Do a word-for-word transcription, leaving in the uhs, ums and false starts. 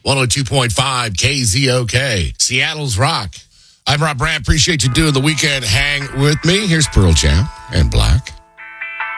one oh two point five K Z O K, Seattle's Rock. I'm Rob Brandt. Appreciate you doing the weekend hang with me. Here's Pearl Jam and Black.